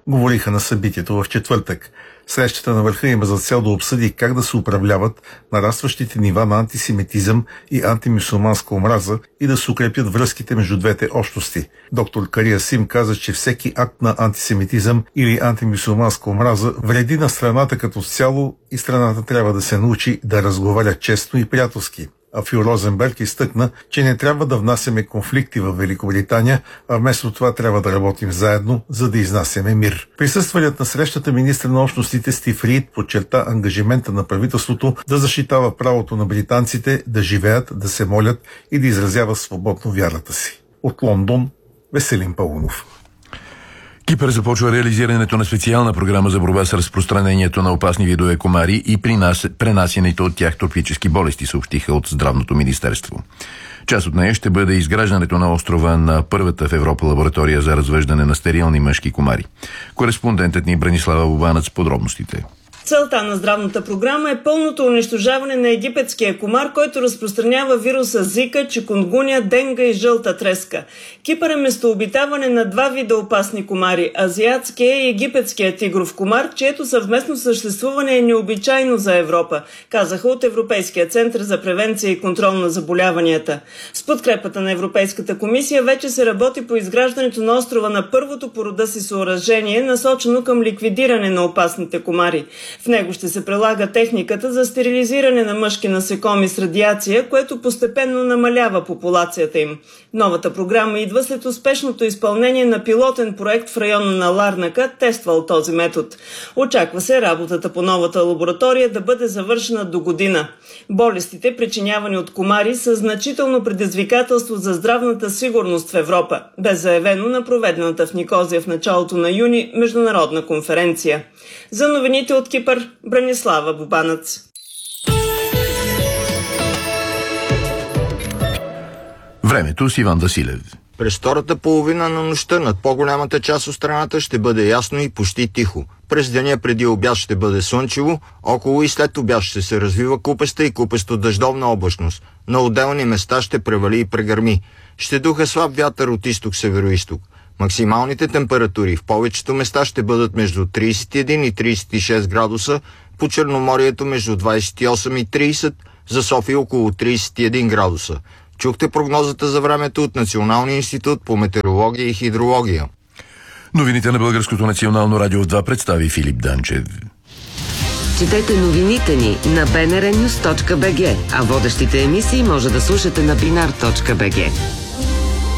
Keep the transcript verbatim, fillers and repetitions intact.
говориха на събитието в четвъртък. Срещата на върха има за цел да обсъди как да се управляват нарастващите нива на антисемитизъм и антимюсюлманска омраза и да се укрепят връзките между двете общности. Доктор Кария Сим каза, че всеки акт на антисемитизъм или антимюсюлманска омраза вреди на страната като цяло и страната трябва да се научи да разговаря честно и приятелски. А Фил Розенберг изтъкна, че не трябва да внасяме конфликти в Великобритания, а вместо това трябва да работим заедно, за да изнасяме мир. Присъствалият на срещата министър на общностите Стив Рийд подчерта ангажимента на правителството да защитава правото на британците да живеят, да се молят и да изразяват свободно вярата си. От Лондон, Веселин Паунов. Кипър започва реализирането на специална програма за борба с разпространението на опасни видове комари и пренасянето от тях тропически болести, съобщиха от Здравното министерство. Част от нея ще бъде изграждането на острова на първата в Европа лаборатория за развъждане на стерилни мъжки комари. Кореспондентът ни Бранислава Бубанът с подробностите. Целта на здравната програма е пълното унищожаване на египетския комар, който разпространява вируса Зика, чикунгуня, денга и жълта треска. Кипър е местообитаване на два вида опасни комари – азиатския и египетския тигров комар, чието съвместно съществуване е необичайно за Европа, казаха от Европейския център за превенция и контрол на заболяванията. С подкрепата на Европейската комисия вече се работи по изграждането на острова на първото по рода си съоръжение, насочено към ликвидиране на опасните комари. В него ще се прилага техниката за стерилизиране на мъжки насекоми с радиация, което постепенно намалява популацията им. Новата програма идва след успешното изпълнение на пилотен проект в района на Ларнака, тествал този метод. Очаква се работата по новата лаборатория да бъде завършена до година. Болестите, причинявани от комари, са значително предизвикателство за здравната сигурност в Европа, бе заявено на проведената в Никозия в началото на юни международна конференция. За новините от Кипър, Бранислава Бубанът. Времето с Иван Василев. През втората половина на нощта над по-голямата част от страната ще бъде ясно и почти тихо. През деня преди обяд ще бъде слънчево, около и след обяд ще се развива купеста и купесто дъждовна облачност. На отделни места ще превали и прегърми. Ще духа слаб вятър от изток-североизток. Максималните температури в повечето места ще бъдат между тридесет и един и тридесет и шест градуса, по Черноморието между двадесет и осем и тридесет, за София около тридесет и един градуса. Чухте прогнозата за времето от Националния институт по метеорология и хидрология. Новините на Българското национално радио в два представи Филип Данчев. Четете новините ни на би ен ар нюс точка би джи, а водещите емисии може да слушате на бинар точка би джи.